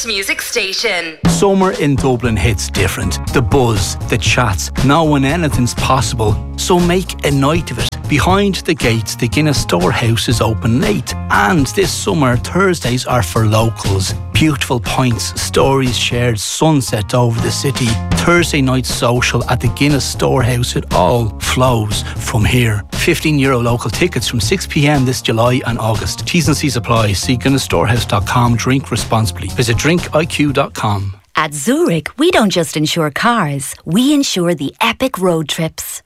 Cork's music station. Summer in Dublin hits different. The buzz, the chats, knowing anything's possible. So make a night of it. Behind the gates, the Guinness Storehouse is open late. And this summer, Thursdays are for locals. Beautiful pints, stories shared, sunset over the city. Thursday night social at the Guinness Storehouse. It all flows from here. €15 local tickets from 6 p.m. this July and August. T's and C's apply. See GuinnessStorehouse.com. Drink responsibly. Visit drinkiq.com. At Zurich, we don't just insure cars, we insure the epic road trips.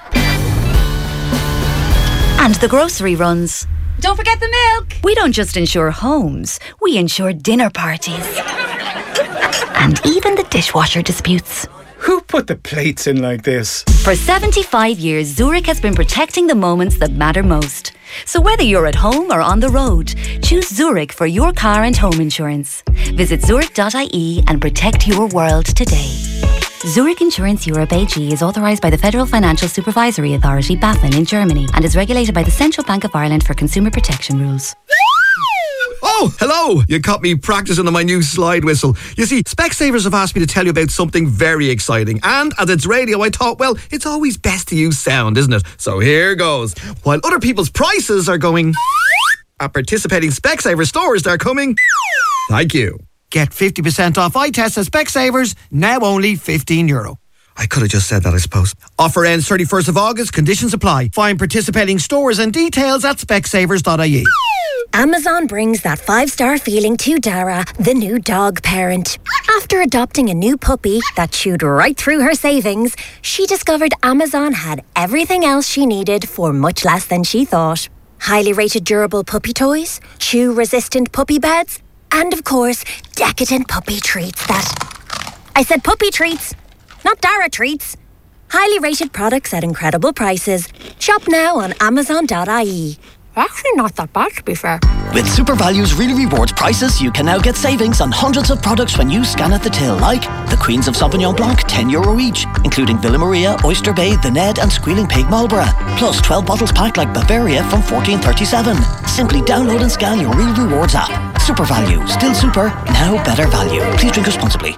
And the grocery runs. Don't forget the milk. We don't just insure homes, we insure dinner parties. And even the dishwasher disputes. Who put the plates in like this? For 75 years, Zurich has been protecting the moments that matter most. So whether you're at home or on the road, choose Zurich for your car and home insurance. Visit zurich.ie and protect your world today. Zurich Insurance Europe AG is authorised by the Federal Financial Supervisory Authority, BaFin, in Germany and is regulated by the Central Bank of Ireland for consumer protection rules. Oh, hello! You caught me practicing on my new slide whistle. You see, Specsavers have asked me to tell you about something very exciting. And as it's radio, I thought, well, it's always best to use sound, isn't it? So here goes. While other people's prices are going, at participating Specsavers stores, they're coming. Thank you. Get 50% off eye tests at Specsavers, now only €15. I could have just said that, I suppose. Offer ends 31st of August, conditions apply. Find participating stores and details at specsavers.ie. Amazon brings that 5-star feeling to Dara, the new dog parent. After adopting a new puppy that chewed right through her savings, she discovered Amazon had everything else she needed for much less than she thought. Highly rated durable puppy toys, chew-resistant puppy beds, and of course, decadent puppy treats that... I said puppy treats, not Dara treats. Highly rated products at incredible prices. Shop now on Amazon.ie. Actually not that bad, to be fair. With Super Value's Really Rewards prices, you can now get savings on hundreds of products when you scan at the till, like the Queens of Sauvignon Blanc, €10 each, including Villa Maria, Oyster Bay, The Ned and Squealing Pig Marlborough, plus 12 bottles packed like Bavaria from $14.37. Simply download and scan your Really Rewards app. Super Value, still super, now better value. Please drink responsibly.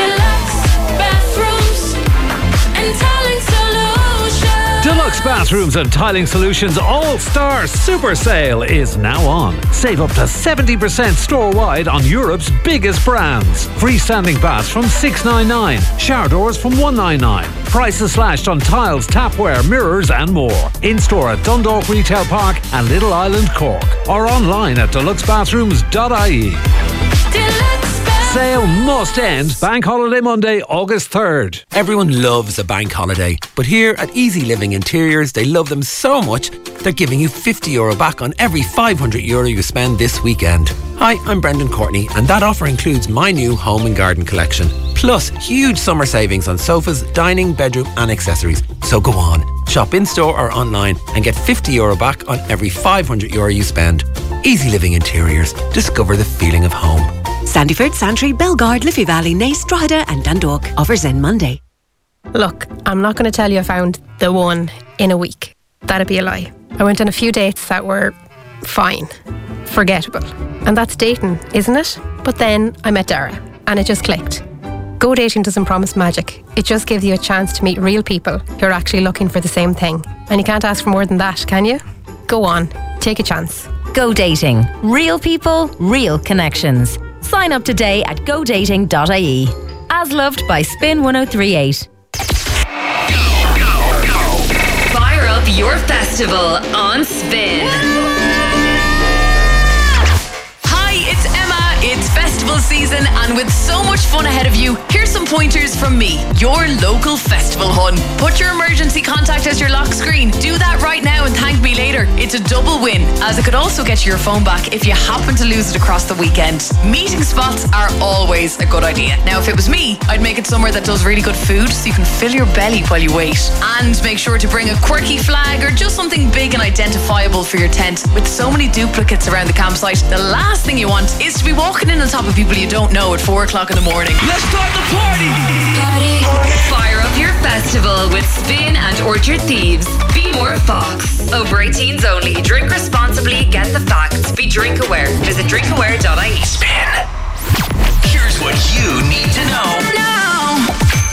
Deluxe Bathrooms and Tiling Solutions All-Star Super Sale is now on. Save up to 70% store-wide on Europe's biggest brands. Freestanding baths from $699, shower doors from $199. Prices slashed on tiles, tapware, mirrors and more. In-store at Dundalk Retail Park and Little Island, Cork. Or online at deluxebathrooms.ie. Sale must end Bank Holiday Monday, August 3rd. Everyone loves a bank holiday, but here at Easy Living Interiors, they love them so much, they're giving you €50 back on every €500 you spend this weekend. Hi, I'm Brendan Courtney, and that offer includes my new home and garden collection. Plus, huge summer savings on sofas, dining, bedroom and accessories. So go on, shop in-store or online and get €50 back on every €500 you spend. Easy Living Interiors. Discover the feeling of home. Sandyford, Santry, Belgard, Liffey Valley, Naas, Drogheda and Dundalk. Offers end Monday. Look, I'm not going to tell you I found the one in a week. That'd be a lie. I went on a few dates that were fine, forgettable. And that's dating, isn't it? But then I met Dara and it just clicked. Go dating doesn't promise magic. It just gives you a chance to meet real people who are actually looking for the same thing. And you can't ask for more than that, can you? Go on, take a chance. Go dating. Real people, real connections. Sign up today at godating.ie. As loved by Spin 1038. Fire up your festival on Spin. Hi, it's Emma. It's festival season, and with so much fun ahead of you, here's some pointers from me, your local festival hun. Put your emergency contact as your lock screen. Do that right now and thank me later. It's a double win, as it could also get you your phone back if you happen to lose it across the weekend. Meeting spots are always a good idea. Now, if it was me, I'd make it somewhere that does really good food so you can fill your belly while you wait. And make sure to bring a quirky flag or just something big and identifiable for your tent. With so many duplicates around the campsite, the last thing you want is to be walking in on top of people you don't know at 4 o'clock in the morning. Let's start the party! Fire up your festival with Spin and Orchard Thieves. Be more Fox. Over 18s only. Drink responsibly. Get the facts. Be drink aware. Visit drinkaware.ie. Spin. Here's Here's what you need to know now.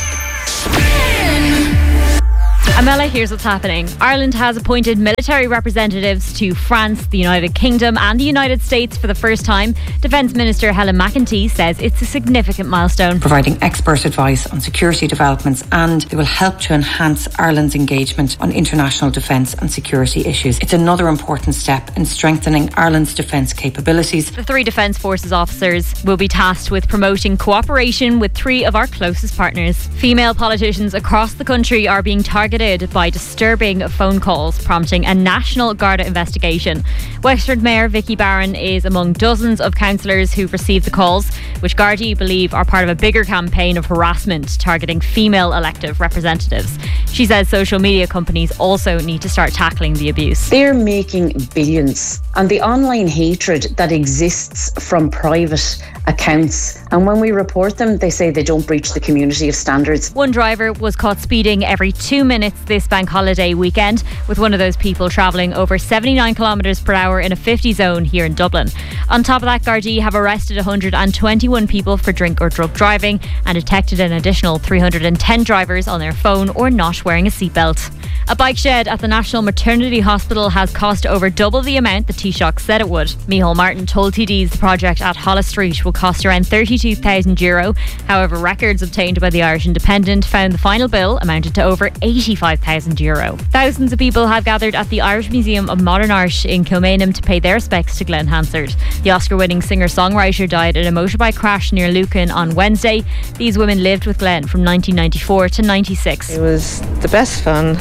Amela, here's what's happening. Ireland has appointed military representatives to France, the United Kingdom and the United States for the first time. Defence Minister Helen McEntee says it's a significant milestone. Providing expert advice on security developments, and they will help to enhance Ireland's engagement on international defence and security issues. It's another important step in strengthening Ireland's defence capabilities. The 3 Defence Forces officers will be tasked with promoting cooperation with 3 of our closest partners. Female politicians across the country are being targeted by disturbing phone calls, prompting a National Garda investigation. Wexford Mayor Vicky Barron is among dozens of councillors who've received the calls, which Gardaí believe are part of a bigger campaign of harassment targeting female elective representatives. She says social media companies also need to start tackling the abuse. They're making billions on the online hatred that exists from private accounts, and when we report them, they say they don't breach the community of standards. One driver was caught speeding every 2 minutes this bank holiday weekend, with one of those people travelling over 79 kilometres per hour in a 50 zone here in Dublin. On top of that, Gardaí have arrested 121 people for drink or drug driving and detected an additional 310 drivers on their phone or not wearing a seatbelt. A bike shed at the National Maternity Hospital has cost over double the amount the Taoiseach said it would. Micheál Martin told TDs the project at Holles Street will cost around €32,000. However, records obtained by the Irish Independent found the final bill amounted to over €85,000. Thousands of people have gathered at the Irish Museum of Modern Art in Kilmainham to pay their respects to Glenn Hansard. The Oscar-winning singer-songwriter died in a motorbike crash near Lucan on Wednesday. These women lived with Glenn from 1994 to 96. It was the best fun.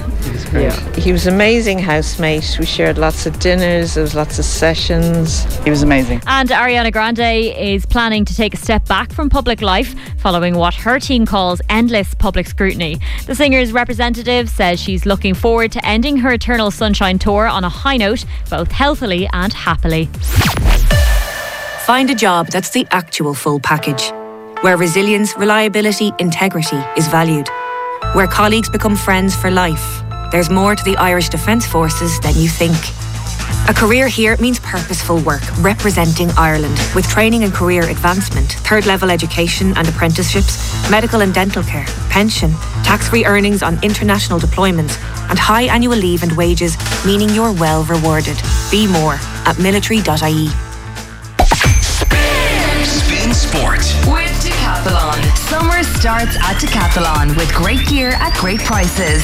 He was an amazing housemate. We shared lots of dinners, there was lots of sessions. He was amazing. And Ariana Grande is planning to take a step back from public life following what her team calls endless public scrutiny. The singer's representative says she's looking forward to ending her Eternal Sunshine tour on a high note, both healthily and happily. Find a job that's the actual full package, where resilience, reliability, integrity is valued, where colleagues become friends for life. There's more to the Irish Defence Forces than you think. A career here means purposeful work, representing Ireland, with training and career advancement, third-level education and apprenticeships, medical and dental care, pension, tax-free earnings on international deployments, and high annual leave and wages, meaning you're well rewarded. Be more at military.ie. Spin Sport with Decathlon. Summer starts at Decathlon with great gear at great prices.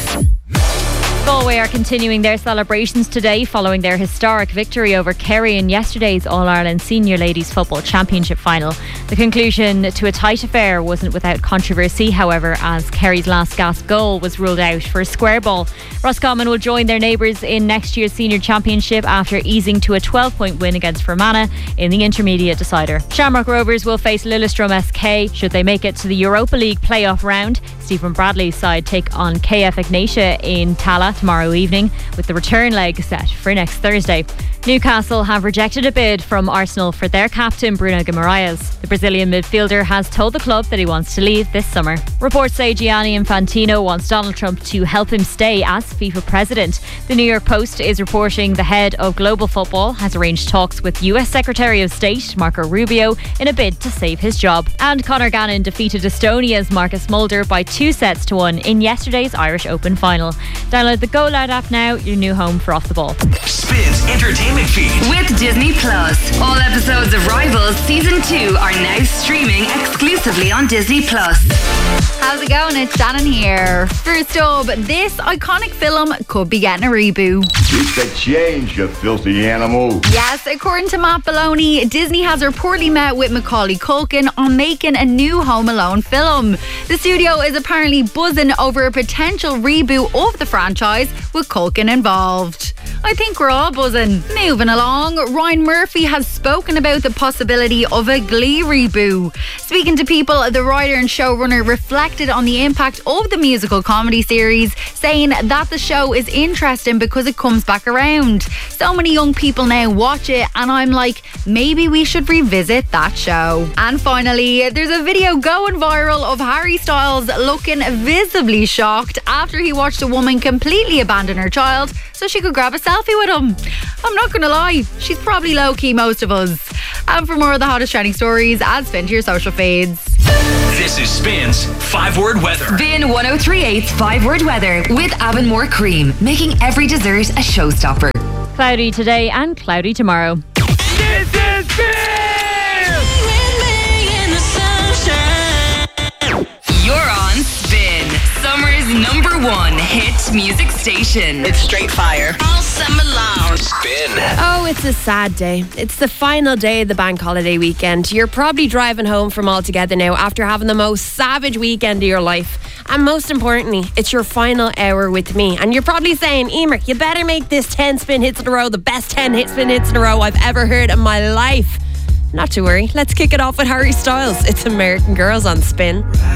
Galway are continuing their celebrations today following their historic victory over Kerry in yesterday's All-Ireland Senior Ladies Football Championship final. The conclusion to a tight affair wasn't without controversy, however, as Kerry's last gasp goal was ruled out for a square ball. Roscommon will join their neighbours in next year's Senior Championship after easing to a 12-point win against Fermanagh in the intermediate decider. Shamrock Rovers will face Lillestrøm SK should they make it to the Europa League playoff round. Stephen Bradley's side take on KF Ignatia in Tala tomorrow evening, with the return leg set for next Thursday. Newcastle have rejected a bid from Arsenal for their captain Bruno Guimaraes. The Brazilian midfielder has told the club that he wants to leave this summer. Reports say Gianni Infantino wants Donald Trump to help him stay as FIFA president. The New York Post is reporting the head of global football has arranged talks with US Secretary of State Marco Rubio in a bid to save his job. And Conor Gannon defeated Estonia's Marcus Mulder by 2-1 in yesterday's Irish Open final. Download the Go Loud app now, your new home for Off the Ball. Spins entertainment feed with Disney Plus. All episodes of Rivals Season 2 are now streaming exclusively on Disney Plus. How's it going? It's Shannon here. First up, this iconic film could be getting a reboot. It's the change, you filthy animal. Yes, according to Matt Belloni, Disney has reportedly met with Macaulay Culkin on making a new Home Alone film. The studio is apparently buzzing over a potential reboot of the franchise with Culkin involved. I think we're all buzzing. Moving along, Ryan Murphy has spoken about the possibility of a Glee reboot. Speaking to People, the writer and showrunner reflected on the impact of the musical comedy series, saying that the show is interesting because it comes back around. So many young people now watch it, and I'm like, maybe we should revisit that show. And finally, there's a video going viral of Harry Styles looking visibly shocked after he watched a woman completely abandon her child so she could grab a selfie with him. I'm not gonna lie, she's probably low-key most of us. And for more of the hottest trending stories, add Spin to your social feeds. This is Spin's 5-word weather. Spin 1038's 5-word weather with Avonmore Cream, making every dessert a showstopper. Cloudy today and cloudy tomorrow. This is Spin! You're on Spin, summer's #1 hit music station. It's straight fire all summer long. Spin. Oh, it's a sad day. It's the final day of the bank holiday weekend. You're probably driving home from All Together now after having the most savage weekend of your life. And most importantly, it's your final hour with me. And you're probably saying, Emer, you better make this 10 spin hits in a row the best 10 spin hits in a row I've ever heard in my life. Not to worry, let's kick it off with Harry Styles. It's American Girls on Spin.